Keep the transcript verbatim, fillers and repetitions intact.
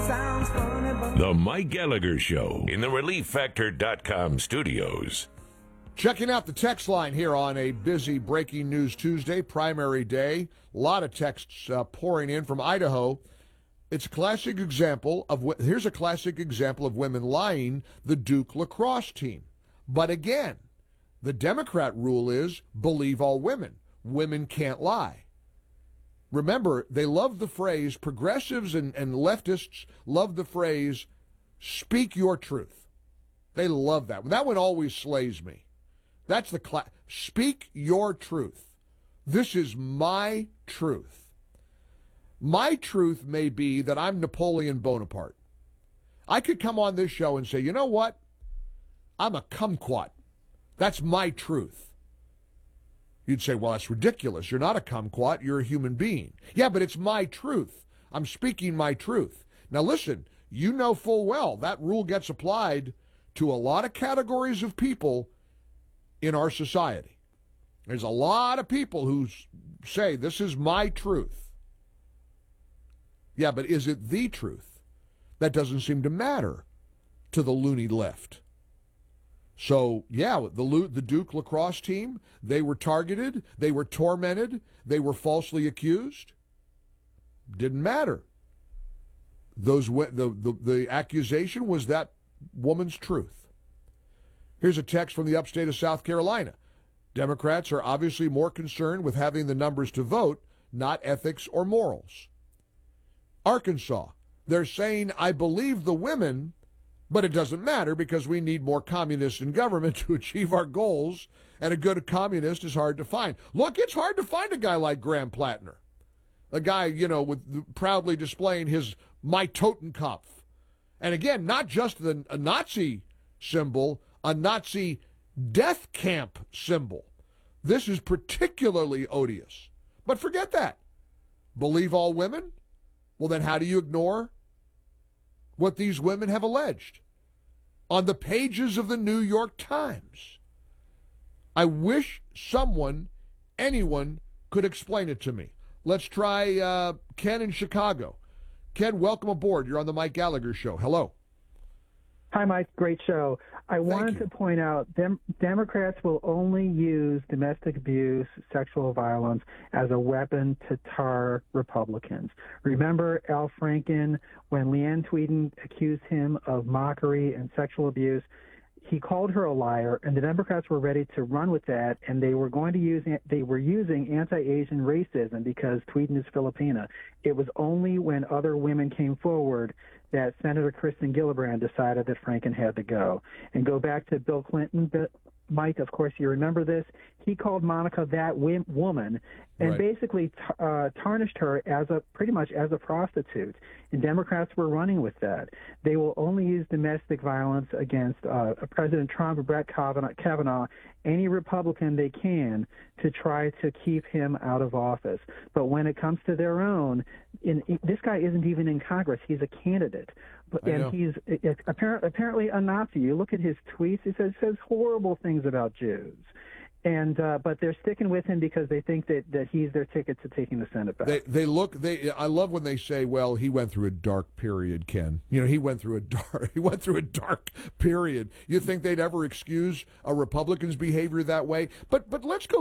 The Mike Gallagher Show in the Relief Factor dot com studios. Checking out the text line here on a busy Breaking News Tuesday, primary day. A lot of texts uh, pouring in from Idaho. It's a classic example of, here's a classic example of women lying, the Duke lacrosse team. But again, the Democrat rule is believe all women. Women can't lie. Remember, they love the phrase, progressives and, and leftists love the phrase, speak your truth. They love that. That one always slays me. That's the class. Speak your truth. This is my truth. My truth may be that I'm Napoleon Bonaparte. I could come on this show and say, you know what? I'm a kumquat. That's my truth. You'd say, well, that's ridiculous. You're not a kumquat. You're a human being. Yeah, but it's my truth. I'm speaking my truth. Now, listen, you know full well that rule gets applied to a lot of categories of people in our society. There's a lot of people who say, this is my truth. Yeah, but is it the truth? That doesn't seem to matter to the loony left. So, yeah, the the Duke lacrosse team, they were targeted, they were tormented, they were falsely accused. Didn't matter. Those the, the, the accusation was that woman's truth. Here's a text from the upstate of South Carolina. Democrats are obviously more concerned with having the numbers to vote, not ethics or morals. Arkansas, they're saying, I believe the women, but it doesn't matter because we need more communists in government to achieve our goals, and a good communist is hard to find. Look, it's hard to find a guy like Graham Plattner, a guy, you know, with proudly displaying his My Totenkopf. And again, not just the, a Nazi symbol, a Nazi death camp symbol. This is particularly odious. But forget that. Believe all women? Well, then how do you ignore what these women have alleged on the pages of the New York Times? I wish someone, anyone, could explain it to me. Let's try uh, Ken in Chicago. Ken, welcome aboard. You're on the Mike Gallagher Show. Hello. Hi, Mike. Great show. I Thank wanted you. to point out dem- Democrats will only use domestic abuse, sexual violence as a weapon to tar Republicans. Remember Al Franken, when Leanne Tweeden accused him of mockery and sexual abuse, he called her a liar, and the Democrats were ready to run with that, and they were going to use they were using anti-Asian racism because Tweeden is Filipina. It was only when other women came forward that Senator Kristen Gillibrand decided that Franken had to go. And go back to Bill Clinton, Mike, of course you remember this. He called Monica that woman and right. basically t- uh, tarnished her as a pretty much as a prostitute. And Democrats were running with that. They will only use domestic violence against uh, President Trump, Brett Kavanaugh, Kavanaugh, any Republican they can to try to keep him out of office. But when it comes to their own, in, in, this guy isn't even in Congress. He's a candidate. But, and he's it, apparent, apparently a Nazi. You look at his tweets, he says, says horrible things about Jews. And uh, but they're sticking with him because they think that, that he's their ticket to taking the Senate back. They they look they I love when they say, well, he went through a dark period, Ken. You know, he went through a dark he went through a dark period. You think they'd ever excuse a Republican's behavior that way? But but let's go